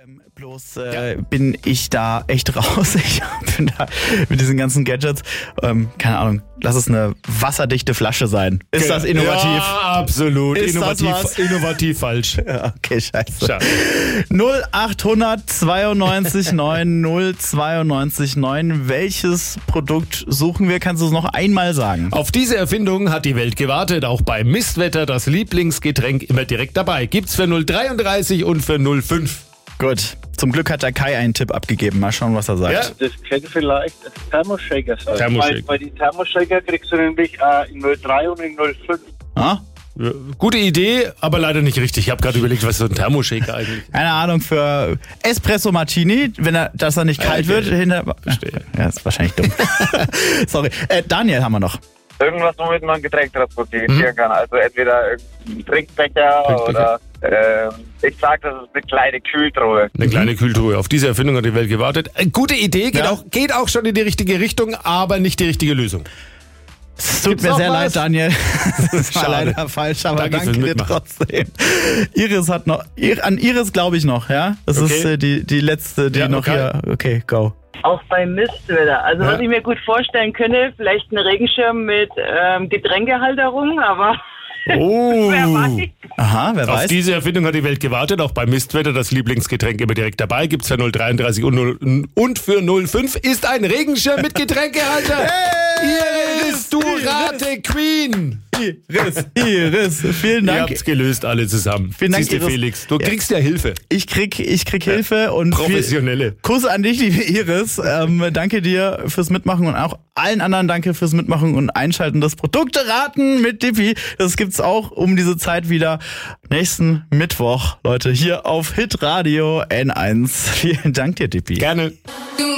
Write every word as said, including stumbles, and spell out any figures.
Ähm, bloß äh, ja. bin ich da echt raus. Ich bin da mit diesen ganzen Gadgets. Ähm, keine Ahnung, lass es eine wasserdichte Flasche sein. Ist das innovativ? Ja, absolut. Ist innovativ, das was? innovativ falsch. Ja, okay, scheiße. Schade. null achthundert zweiundneunzig neun null zweiundneunzig neun. Welches Produkt suchen wir? Kannst du es noch einmal sagen? Auf diese Erfindung hat die Welt gewartet. Auch bei Mistwetter das Lieblingsgetränk immer direkt dabei. Gibt's für null dreiunddreißig und für null fünf. Gut, zum Glück hat der Kai einen Tipp abgegeben. Mal schauen, was er sagt. Ja. Das könnte vielleicht ein Thermoshaker sein. Thermoshaker. Weil bei den Thermoshaker kriegst du nämlich äh, in null drei und in null fünf. Ah? Ja, gute Idee, aber leider nicht richtig. Ich habe gerade überlegt, was ist so ein Thermoshaker eigentlich? Keine Ahnung, für Espresso Martini, wenn er, dass er nicht kalt Okay. wird. Hinter, Verstehe. ja, ist wahrscheinlich dumm. Sorry. Äh, Daniel haben wir noch. Irgendwas, womit man ein Getränk transportieren hm? kann. Also entweder ein Trinkbecher, Trinkbecher. oder ähm, ich sag, das ist eine kleine Kühltruhe. Eine kleine Kühltruhe. Auf diese Erfindung hat die Welt gewartet. Äh, gute Idee, geht, Ja. auch, geht auch schon in die richtige Richtung, aber nicht die richtige Lösung. Es tut Gibt's mir noch sehr was? leid, Daniel. Das war Schade. leider falsch, aber Danke danke, fürs dir Mitmachen. trotzdem. Iris hat noch, Ir- an Iris glaube ich noch, ja? Das Okay. ist äh, die, die letzte, die Ja, noch okay. hier, okay, go. Auch beim Mistwetter. Also Ja. was ich mir gut vorstellen könnte, vielleicht ein Regenschirm mit ähm, Getränkehalterung, aber Oh. wer weiß. Aha, wer Auf weiß? diese Erfindung hat die Welt gewartet. Auch bei Mistwetter das Lieblingsgetränk immer direkt dabei. Gibt's für null dreiunddreißig und, null, und für null fünf ist ein Regenschirm mit Getränkehalter. Iris, du Rate Queen. Iris, Iris, vielen Ihr Dank. habt's gelöst, alle zusammen. Vielen Dank, Siehst du, Iris. Felix, du Ja. kriegst ja Hilfe. Ich krieg, ich krieg Hilfe und Professionelle. viel- Kuss an dich, liebe Iris. Ähm, danke dir fürs Mitmachen und auch allen anderen danke fürs Mitmachen und Einschalten des Produkte-Raten mit Dippi. Das gibt's auch um diese Zeit wieder nächsten Mittwoch, Leute, hier auf Hitradio N eins. Vielen Dank dir, Dippi. Gerne. Du